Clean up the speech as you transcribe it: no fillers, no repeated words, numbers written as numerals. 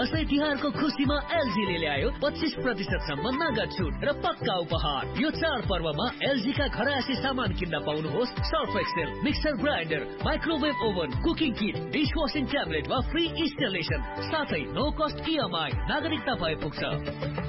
दशैं तिहारको खुसीमा एलजीले ल्यायो 25% सम्म नगद छुट र पक्का उपहार। यो चाड पर्वमा एलजी का घरायसी सामान किन्न पाउनुहोस् Surf Excel, mixer grinder, microwave oven, cooking किट, डिशवाशिङ ट्याब्लेट वा फ्री इन्स्टलेसन, साथै नो कस्ट इएमआई। नागरिकता भए पुग्छ।